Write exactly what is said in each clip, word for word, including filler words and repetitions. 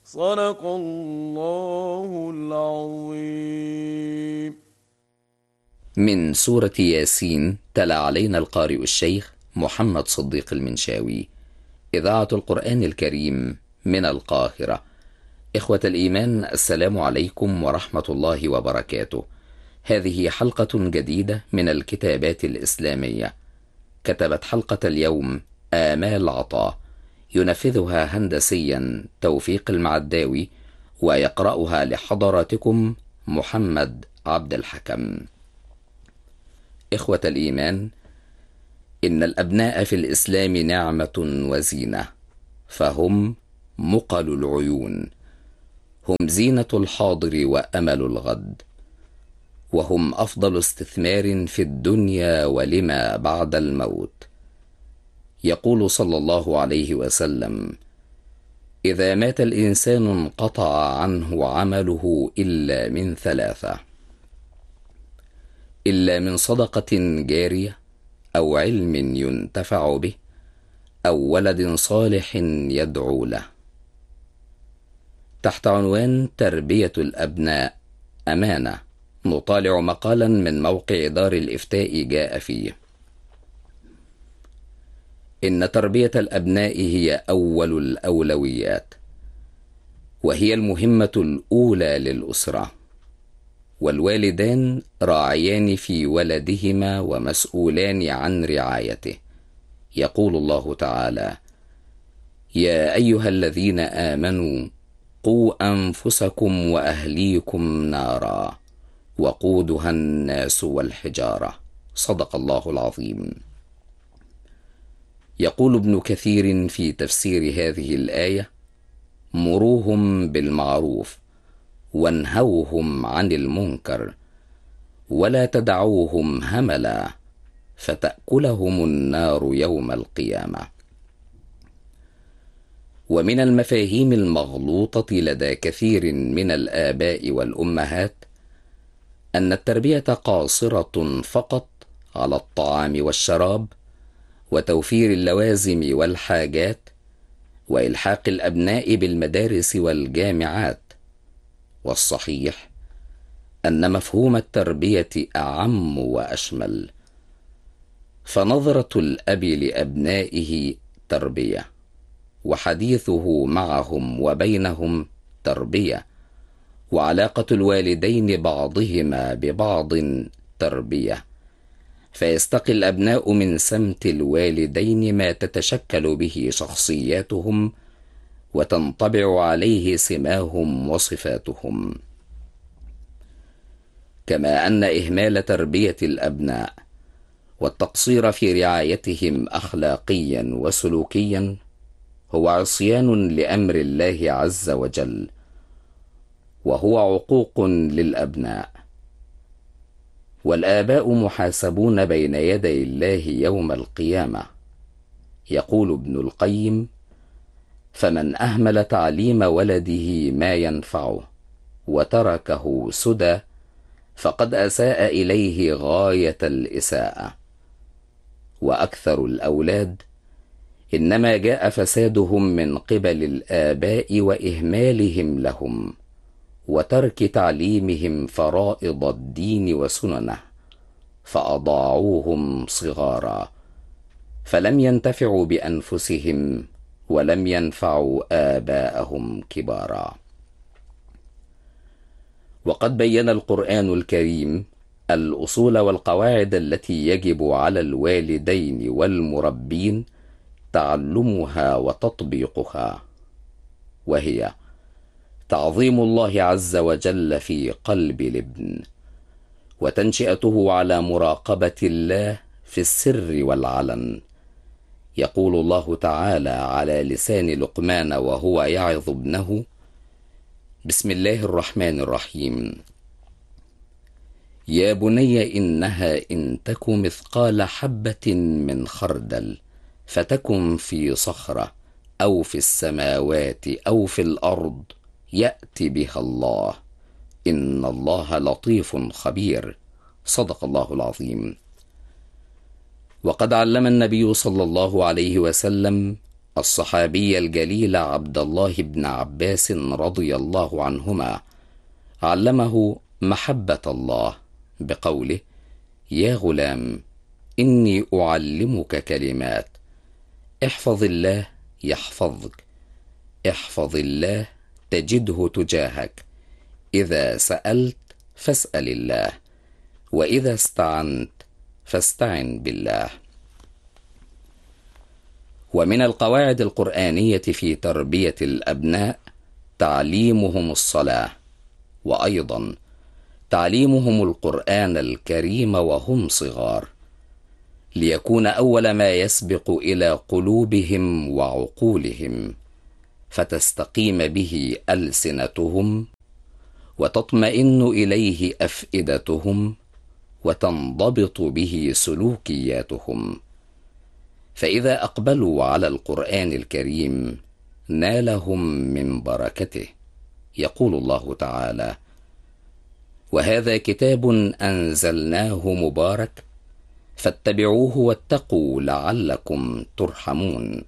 صدق الله العظيم. من سورة ياسين تلا علينا القارئ الشيخ محمد صديق المنشاوي، إذاعة القرآن الكريم من القاهرة. إخوة الإيمان، السلام عليكم ورحمة الله وبركاته. هذه حلقة جديدة من الكتابات الإسلامية. كتبت حلقة اليوم آمال عطا، ينفذها هندسيا توفيق المعداوي، ويقرأها لحضراتكم محمد عبد الحكم. إخوة الإيمان، إن الأبناء في الإسلام نعمة وزينة، فهم مقل العيون، هم زينة الحاضر وأمل الغد، وهم أفضل استثمار في الدنيا ولما بعد الموت. يقول صلى الله عليه وسلم: إذا مات الإنسان انقطع عنه عمله إلا من ثلاثة، إلا من صدقة جارية، أو علم ينتفع به، أو ولد صالح يدعو له. تحت عنوان تربية الأبناء أمانة، نطالع مقالا من موقع دار الإفتاء جاء فيه: إن تربية الأبناء هي أول الأولويات، وهي المهمة الأولى للأسرة، والوالدان راعيان في ولدهما ومسؤولان عن رعايته. يقول الله تعالى: يا أيها الذين آمنوا قوا أنفسكم وأهليكم نارا وقودها الناس والحجارة. صدق الله العظيم. يقول ابن كثير في تفسير هذه الآية: مروهم بالمعروف وانهوهم عن المنكر، ولا تدعوهم هملا فتأكلهم النار يوم القيامة. ومن المفاهيم المغلوطة لدى كثير من الآباء والأمهات أن التربية قاصرة فقط على الطعام والشراب وتوفير اللوازم والحاجات وإلحاق الأبناء بالمدارس والجامعات. والصحيح أن مفهوم التربية أعم وأشمل، فنظرة الأب لأبنائه تربية، وحديثه معهم وبينهم تربية، وعلاقة الوالدين بعضهما ببعض تربية، فيستقي الأبناء من سمت الوالدين ما تتشكل به شخصياتهم وتنطبع عليه سماهم وصفاتهم. كما أن إهمال تربية الأبناء والتقصير في رعايتهم أخلاقيا وسلوكيا هو عصيان لأمر الله عز وجل، وهو عقوق للأبناء. والآباء محاسبون بين يدي الله يوم القيامة. يقول ابن القيم: فمن أهمل تعليم ولده ما ينفعه وتركه سدى فقد أساء إليه غاية الإساءة. وأكثر الأولاد إنما جاء فسادهم من قبل الآباء وإهمالهم لهم وترك تعليمهم فرائض الدين وسننه، فأضاعوهم صغارا، فلم ينتفعوا بأنفسهم ولم ينفعوا آباءهم كبارا. وقد بين القرآن الكريم الأصول والقواعد التي يجب على الوالدين والمربين تعلمها وتطبيقها، وهي تعظيم الله عز وجل في قلب الابن، وتنشئته على مراقبة الله في السر والعلن. يقول الله تعالى على لسان لقمان وهو يعظ ابنه: بسم الله الرحمن الرحيم، يا بني إنها إن تك مثقال حبة من خردل فتكن في صخرة أو في السماوات أو في الأرض يأت بها الله، إن الله لطيف خبير. صدق الله العظيم. وقد علم النبي صلى الله عليه وسلم الصحابي الجليل عبد الله بن عباس رضي الله عنهما علمه محبة الله بقوله: يا غلام، إني أعلمك كلمات، احفظ الله يحفظك، احفظ الله تجده تجاهك، إذا سألت فاسأل الله، وإذا استعنت فاستعن بالله. ومن القواعد القرآنية في تربية الأبناء تعليمهم الصلاة، وأيضا تعليمهم القرآن الكريم وهم صغار، ليكون أول ما يسبق إلى قلوبهم وعقولهم، فتستقيم به ألسنتهم، وتطمئن إليه أفئدتهم، وتنضبط به سلوكياتهم. فإذا أقبلوا على القرآن الكريم نالهم من بركته. يقول الله تعالى: وهذا كتاب أنزلناه مبارك فاتبعوه واتقوا لعلكم ترحمون.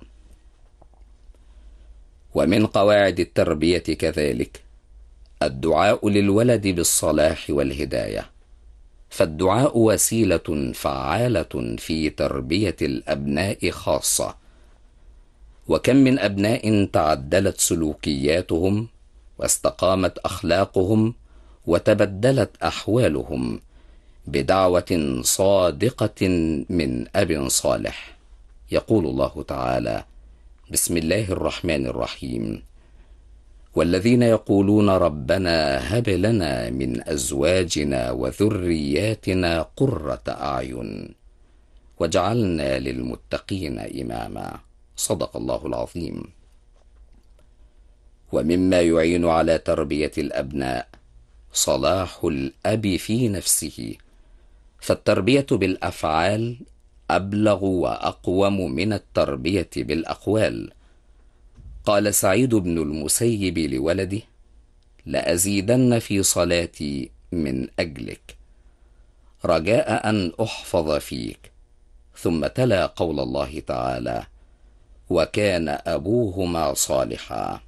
ومن قواعد التربية كذلك الدعاء للولد بالصلاح والهداية، فالدعاء وسيلة فعالة في تربية الأبناء خاصة. وكم من أبناء تعدلت سلوكياتهم واستقامت أخلاقهم وتبدلت أحوالهم بدعوة صادقة من أب صالح. يقول الله تعالى: بسم الله الرحمن الرحيم: والذين يقولون ربنا هب لنا من أزواجنا وذرياتنا قرة أعين واجعلنا للمتقين إماما. صدق الله العظيم. ومما يعين على تربية الأبناء صلاح الأب في نفسه، فالتربية بالأفعال أبلغ وأقوم من التربية بالأقوال. قال سعيد بن المسيب لولده: لأزيدن في صلاتي من أجلك رجاء أن أحفظ فيك. ثم تلا قول الله تعالى: وكان أبوهما صالحا.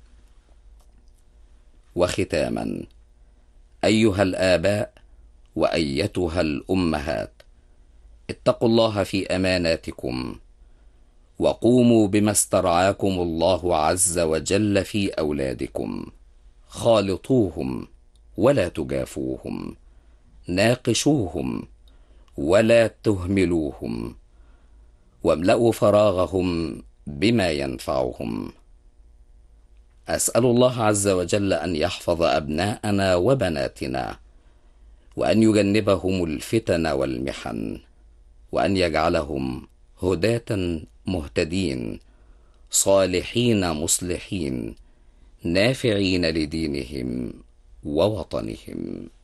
وختاما، أيها الآباء وأيتها الأمهات، اتقوا الله في أماناتكم، وقوموا بما استرعاكم الله عز وجل في أولادكم. خالطوهم ولا تجافوهم، ناقشوهم ولا تهملوهم، واملأوا فراغهم بما ينفعهم. أسأل الله عز وجل أن يحفظ أبناءنا وبناتنا، وأن يجنبهم الفتن والمحن، وأن يجعلهم هداة مهتدين صالحين مصلحين نافعين لدينهم ووطنهم.